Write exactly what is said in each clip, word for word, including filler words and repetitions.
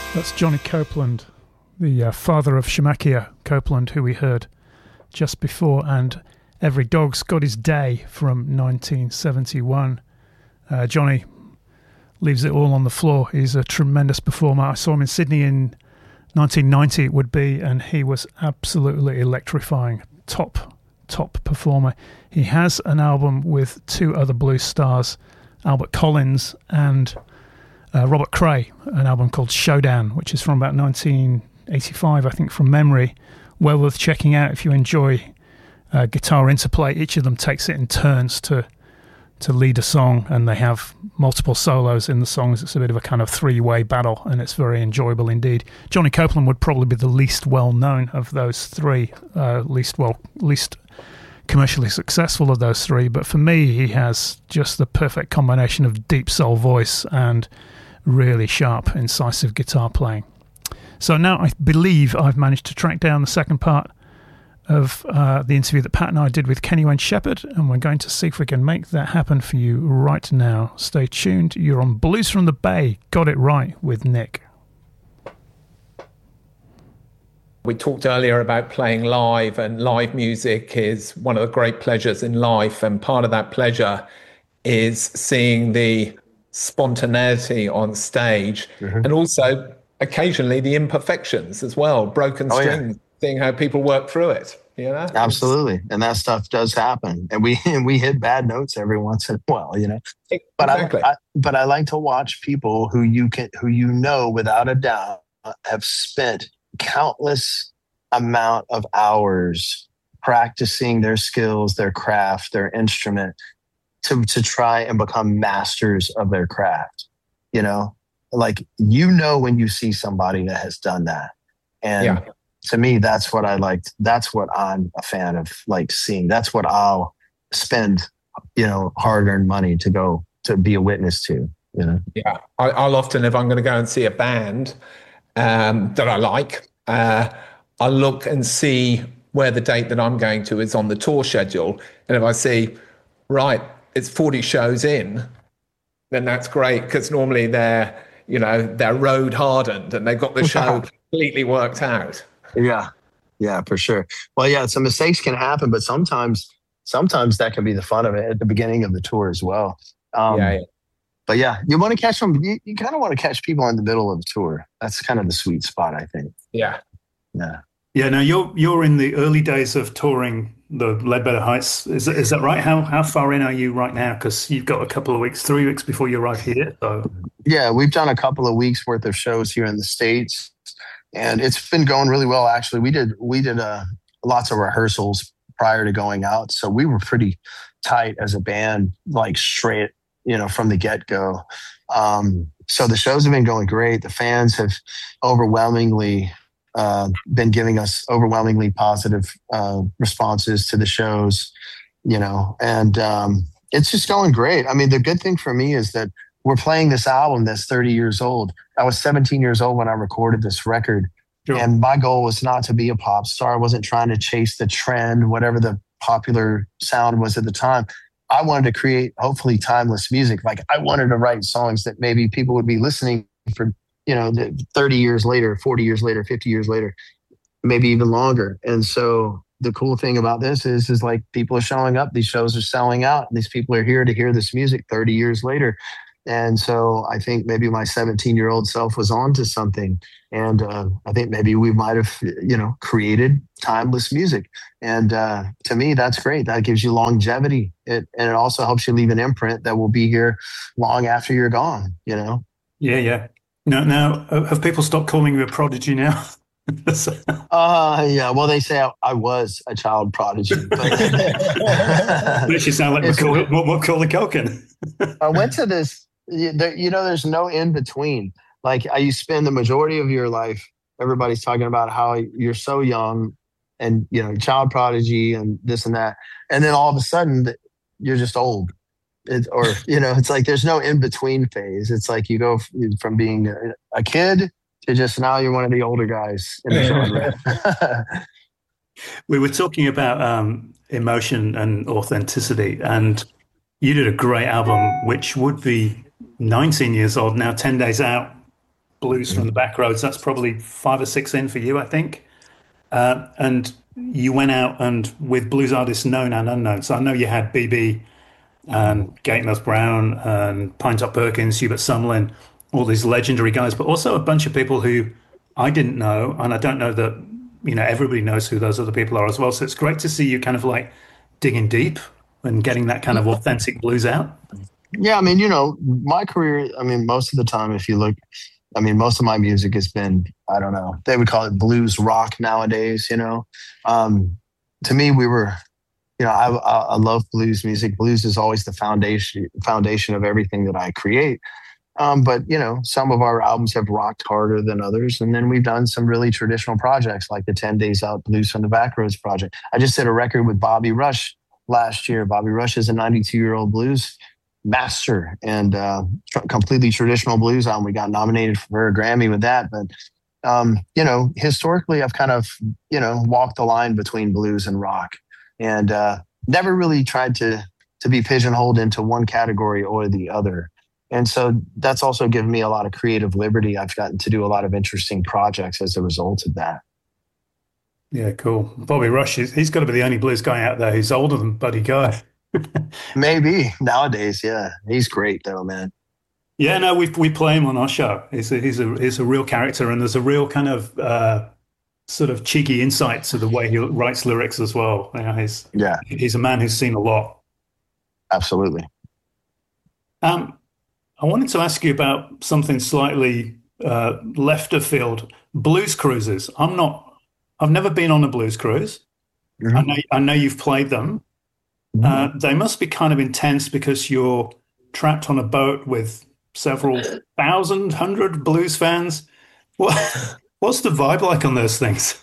That's Johnny Copeland, the uh, father of Shemakaya Copeland, who we heard just before, and Every Dog's Got His Day from nineteen seventy-one. Uh, Johnny leaves it all on the floor. He's a tremendous performer. I saw him in Sydney in nineteen ninety, it would be, and he was absolutely electrifying. Top, top performer. He has an album with two other blues stars, Albert Collins and Uh, Robert Cray, an album called Showdown, which is from about nineteen eighty-five, I think, from memory. Well worth checking out if you enjoy uh, guitar interplay. Each of them takes it in turns to to lead a song, and they have multiple solos in the songs. It's a bit of a kind of three-way battle, and it's very enjoyable indeed. Johnny Copeland would probably be the least well-known of those three, uh, least well, least commercially successful of those three, but for me, he has just the perfect combination of deep soul voice and really sharp, incisive guitar playing. So now I believe I've managed to track down the second part of uh, the interview that Pat and I did with Kenny Wayne Shepherd, and we're going to see if we can make that happen for you right now. Stay tuned. You're on Blues from the Bay. Got it right with Nick. We talked earlier about playing live, and live music is one of the great pleasures in life, and part of that pleasure is seeing the spontaneity on stage, mm-hmm. and also occasionally the imperfections as well, broken oh, strings, yeah. seeing how people work through it. You know, absolutely, and that stuff does happen, and we and we hit bad notes every once in a while. You know, but exactly. I, I but I like to watch people who you can who you know without a doubt have spent countless amount of hours practicing their skills, their craft, their instrument, to to try and become masters of their craft. You know, like, you know, when you see somebody that has done that. And yeah. to me, that's what I liked. That's what I'm a fan of, like, seeing. That's what I'll spend, you know, hard-earned money to go to be a witness to, you know? Yeah. I, I'll often, if I'm going to go and see a band um, that I like, uh, I'll look and see where the date that I'm going to is on the tour schedule. And if I see, right, it's forty shows in, then that's great, because normally they're, you know, they're road hardened and they've got the show completely worked out. Yeah. Yeah, for sure. Well, yeah, some mistakes can happen, but sometimes, sometimes that can be the fun of it at the beginning of the tour as well. Um, yeah, yeah. But yeah, you want to catch them. You, you kind of want to catch people in the middle of the tour. That's kind of the sweet spot, I think. Yeah. Yeah. Yeah. Now you're, you're in the early days of touring the Ledbetter Heights. Is is that right? How how far in are you right now? Because you've got a couple of weeks, three weeks before you arrive here. So yeah, we've done a couple of weeks worth of shows here in the States, and it's been going really well. Actually, we did we did uh, lots of rehearsals prior to going out, so we were pretty tight as a band, like straight, you know, from the get go. Um, so the shows have been going great. The fans have overwhelmingly Uh, been giving us overwhelmingly positive uh, responses to the shows, you know, and um, it's just going great. I mean, the good thing for me is that we're playing this album that's thirty years old. I was seventeen years old when I recorded this record. Sure. And my goal was not to be a pop star. I wasn't trying to chase the trend, whatever the popular sound was at the time. I wanted to create, hopefully, timeless music. Like, I wanted to write songs that maybe people would be listening for, you know, thirty years later, forty years later, fifty years later, maybe even longer. And so the cool thing about this is, is like, people are showing up, these shows are selling out, and these people are here to hear this music thirty years later. And so I think maybe my seventeen year old self was onto something. And uh, I think maybe we might have, you know, created timeless music. And uh, to me, that's great. That gives you longevity. It, and it also helps you leave an imprint that will be here long after you're gone, you know? Yeah, yeah. Now, now, have people stopped calling you a prodigy now? uh, yeah, well, they say I, I was a child prodigy. But Makes you sound like Macaulay, Macaulay Culkin. I went to this, you know, there's no in between. Like, you spend the majority of your life, everybody's talking about how you're so young and, you know, child prodigy and this and that. And then all of a sudden, you're just old. It, or, you know, it's like there's no in-between phase. It's like you go from being a, a kid to just now you're one of the older guys in the genre. We were talking about um, emotion and authenticity, and you did a great album, which would be nineteen years old now, ten days out. Blues from the Backroads. That's probably five or six in for you, I think. Uh, and you went out and with blues artists known and unknown. So I know you had B B and Gatemouth Brown and Pinetop Perkins, Hubert Sumlin, all these legendary guys, but also a bunch of people who I didn't know, and I don't know that, you know, everybody knows who those other people are as well. So it's great to see you kind of like digging deep and getting that kind of authentic blues out. Yeah, I mean, you know, my career, I mean, most of the time, if you look, I mean, most of my music has been, I don't know, they would call it blues rock nowadays, you know. Um, to me, we were, you know, I, I love blues music. Blues is always the foundation foundation of everything that I create. Um, but, you know, some of our albums have rocked harder than others. And then we've done some really traditional projects like the ten Days Out Blues from the Backroads project. I just did a record with Bobby Rush last year. Bobby Rush is a ninety-two-year-old blues master and uh, tr- completely traditional blues album. We got nominated for a Grammy with that. But, um, you know, historically, I've kind of, you know, walked the line between blues and rock and uh, never really tried to to be pigeonholed into one category or the other. And so that's also given me a lot of creative liberty. I've gotten to do a lot of interesting projects as a result of that. Yeah, cool. Bobby Rush, he's got to be the only blues guy out there who's older than Buddy Guy. Maybe nowadays, yeah. He's great though, man. Yeah, no, we we play him on our show. He's a, he's a he's a real character, and there's a real kind of uh, sort of cheeky insight to the way he writes lyrics as well. You know, he's yeah, he's a man who's seen a lot. Absolutely. Um, I wanted to ask you about something slightly uh, left of field. Blues cruises. I'm not. I've never been on a blues cruise. Mm-hmm. I know. I know you've played them. Mm-hmm. Uh, they must be kind of intense because you're trapped on a boat with several thousand, hundred blues fans. What, what's the vibe like on those things?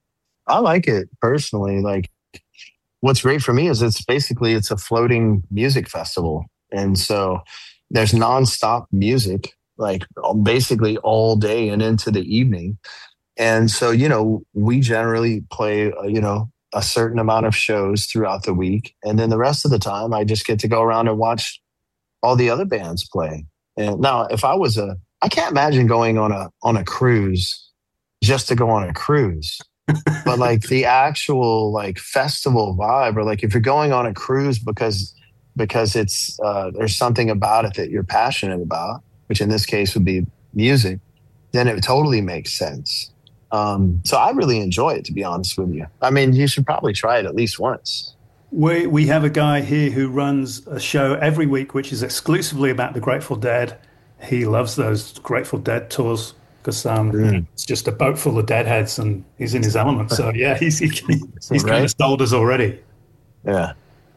I like it personally. Like, what's great for me is it's basically it's a floating music festival, and so there's nonstop music, like basically all day and into the evening. And so, you know, we generally play, uh, you know, a certain amount of shows throughout the week. And then the rest of the time, I just get to go around and watch all the other bands play. And now if I was a, I can't imagine going on a, on a cruise just to go on a cruise, but like the actual like festival vibe, or like if you're going on a cruise because, because it's, uh, there's something about it that you're passionate about, which in this case would be music, then it totally makes sense. Um, so I really enjoy it, to be honest with you. I mean, you should probably try it at least once. We we have a guy here who runs a show every week, which is exclusively about the Grateful Dead. He loves those Grateful Dead tours because um, mm. it's just a boat full of deadheads, and he's in his element. So yeah, he's he, he's right? kind of sold us already. Yeah.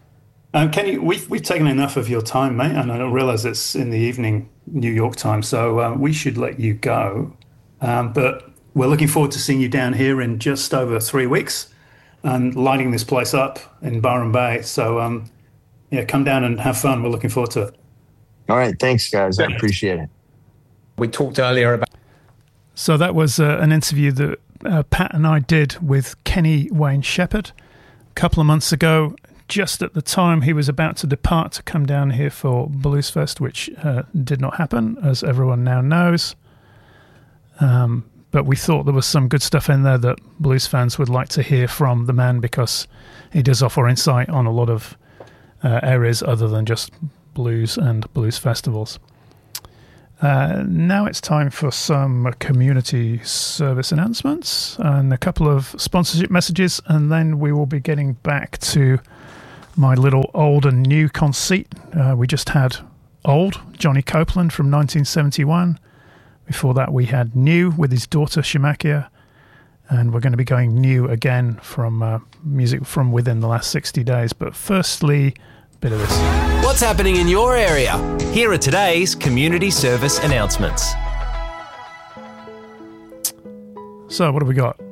Um, Kenny, we've we've taken enough of your time, mate, and I don't realize it's in the evening, New York time. So uh, we should let you go. Um, but we're looking forward to seeing you down here in just over three weeks and lighting this place up in Byron Bay. So, um, yeah, come down and have fun. We're looking forward to it. All right. Thanks, guys. I appreciate it. We talked earlier about... So that was uh, an interview that uh, Pat and I did with Kenny Wayne Shepherd a couple of months ago, just at the time he was about to depart to come down here for Bluesfest, which uh, did not happen, as everyone now knows. Um But we thought there was some good stuff in there that blues fans would like to hear from the man, because he does offer insight on a lot of uh, areas other than just blues and blues festivals. Uh, now it's time for some community service announcements and a couple of sponsorship messages, and then we will be getting back to my little old and new conceit. Uh, we just had old Johnny Copeland from nineteen seventy-one. Before that, we had new with his daughter Shemakia, and we're going to be going new again from uh, music from within the last sixty days. But firstly, a bit of this. What's happening in your area? Here are today's community service announcements. So, what have we got?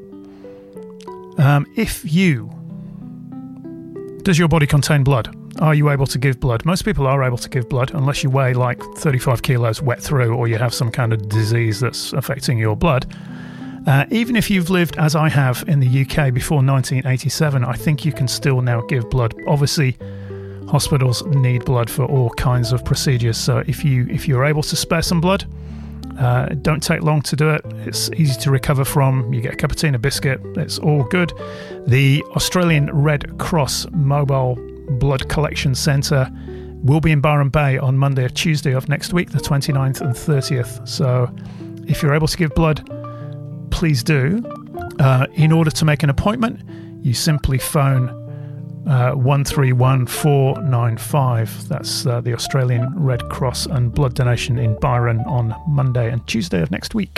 Um, if you... Does your body contain blood? Are you able to give blood? Most people are able to give blood unless you weigh like thirty-five kilos wet through, or you have some kind of disease that's affecting your blood. Uh, even if you've lived, as I have, in the U K before nineteen eighty-seven, I think you can still now give blood. Obviously, hospitals need blood for all kinds of procedures. So if, you, if you're able to spare some blood, Uh, don't take long to do it. It's easy to recover from. You get a cup of tea and a biscuit. It's all good. The Australian Red Cross Mobile Blood Collection Centre will be in Byron Bay on Monday or Tuesday of next week, the twenty-ninth and thirtieth. So if you're able to give blood, please do. Uh, in order to make an appointment, you simply phone uh, one three one four nine five. That's uh, the Australian Red Cross and blood donation in Byron on Monday and Tuesday of next week.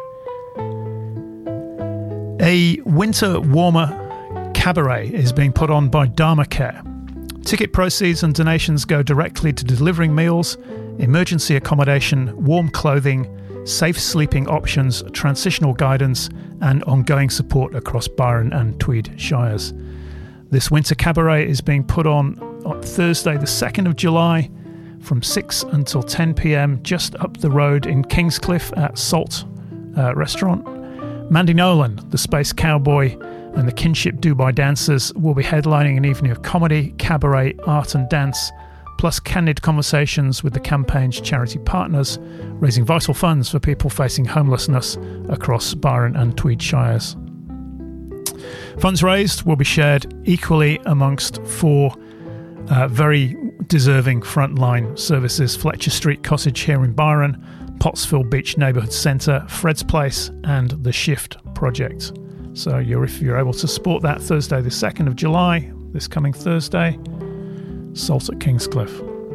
A winter warmer cabaret is being put on by Dharma Care. Ticket proceeds and donations go directly to delivering meals, emergency accommodation, warm clothing, safe sleeping options, transitional guidance, and ongoing support across Byron and Tweed Shires. This winter cabaret is being put on on Thursday the second of July from six until ten p.m. just up the road in Kingscliff at Salt uh, Restaurant. Mandy Nolan, the Space Cowboy, and the Kinship Dubai Dancers will be headlining an evening of comedy, cabaret, art and dance, plus candid conversations with the campaign's charity partners, raising vital funds for people facing homelessness across Byron and Tweed Shires. Funds raised will be shared equally amongst four uh, very deserving frontline services: Fletcher Street Cottage here in Byron, Pottsville Beach Neighbourhood Centre, Fred's Place, and the Shift Project. So you're, if you're able to support that Thursday the second of July, this coming Thursday, Salt at Kingscliff.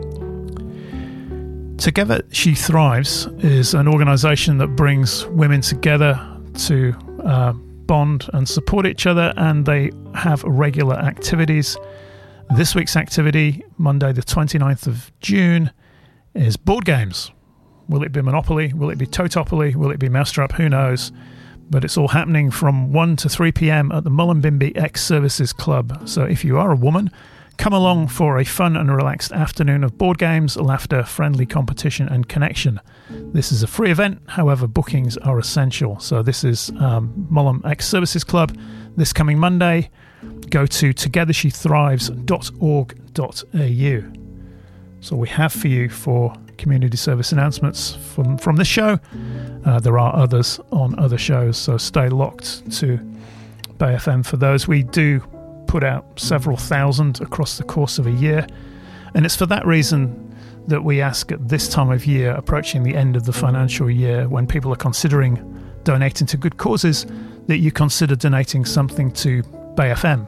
Together She Thrives is an organisation that brings women together to uh, bond and support each other, and they have regular activities. This week's activity, Monday the twenty-ninth of June, is board games. Will it be Monopoly? Will it be Totopoly? Will it be Mousetrap? Who knows? But it's all happening from one to three p.m. at the Mullumbimby Ex-Services Club. So if you are a woman, come along for a fun and relaxed afternoon of board games, laughter, friendly competition and connection. This is a free event, however bookings are essential. So this is um, Mullum Ex-Services Club this coming Monday. Go to together she thrives dot org dot a u. So we have for you for community service announcements from, from this show. Uh, there are others on other shows, so stay locked to Bay F M for those. We do put out several thousand across the course of a year, and it's for that reason that we ask at this time of year, approaching the end of the financial year, when people are considering donating to good causes, that you consider donating something to Bay F M,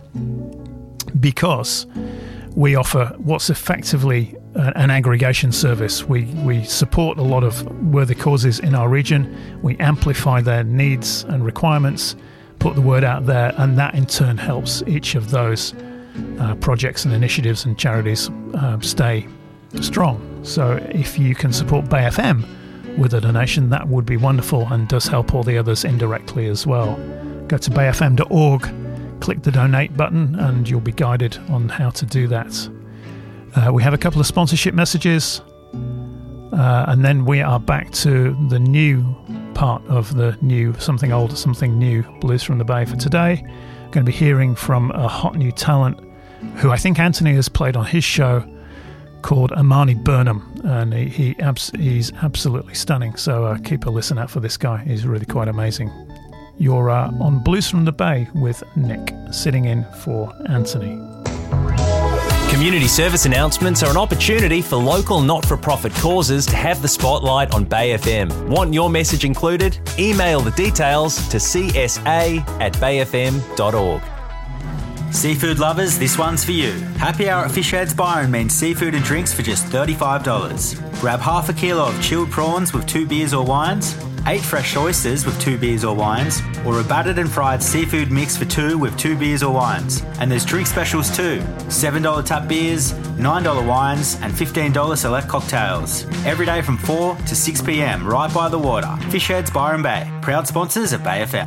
because we offer what's effectively an aggregation service. We we support a lot of worthy causes in our region. We amplify their needs and requirements, put the word out there, and that in turn helps each of those uh, projects and initiatives and charities uh, stay strong. So if you can support Bay F M with a donation, that would be wonderful and does help all the others indirectly as well. Go to bay f m dot org, click the donate button, and you'll be guided on how to do that. Uh, we have a couple of sponsorship messages, uh, and then we are back to the new part of the new Something Old, Something New Blues from the Bay for today. Going to be hearing from a hot new talent who I think Anthony has played on his show, called Amani Burnham, and he, he abs- he's absolutely stunning. So uh, keep a listen out for this guy. He's really quite amazing. You're uh, on Blues from the Bay with Nick, sitting in for Anthony. Community service announcements are an opportunity for local not-for-profit causes to have the spotlight on Bay F M. Want your message included? Email the details to c s a at bay f m dot org. Seafood lovers, this one's for you. Happy Hour at Fish Heads Byron means seafood and drinks for just thirty-five dollars. Grab half a kilo of chilled prawns with two beers or wines, eight fresh oysters with two beers or wines, or a battered and fried seafood mix for two with two beers or wines. And there's drink specials too. seven dollars tap beers, nine dollars wines, and fifteen dollars select cocktails. Every day from four to six p.m, right by the water. Fish Heads Byron Bay, proud sponsors of Bay F M.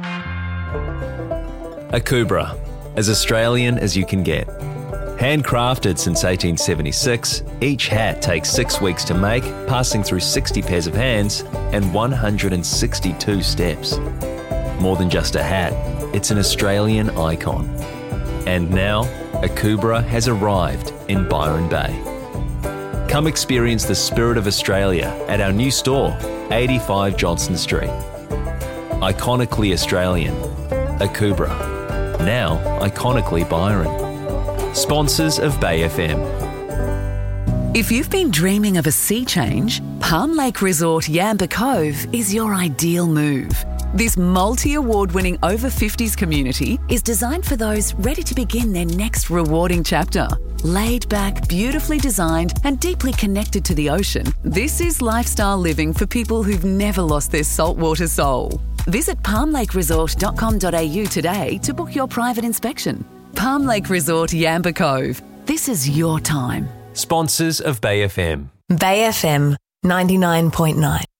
Akubra, as Australian as you can get. Handcrafted since eighteen seventy-six, each hat takes six weeks to make, passing through sixty pairs of hands and one hundred sixty-two steps. More than just a hat, it's an Australian icon. And now, Akubra has arrived in Byron Bay. Come experience the spirit of Australia at our new store, eighty-five Johnston Street. Iconically Australian, Akubra. Now iconically Byron. Sponsors of Bay F M. If you've been dreaming of a sea change, Palm Lake Resort Yamba Cove is your ideal move. This multi-award winning over fifties community is designed for those ready to begin their next rewarding chapter. Laid back, beautifully designed and deeply connected to the ocean, this is lifestyle living for people who've never lost their saltwater soul. Visit palm lake resort dot com dot a u today to book your private inspection. Palm Lake Resort Yamba Cove. This is your time. Sponsors of Bay F M. Bay F M ninety-nine point nine.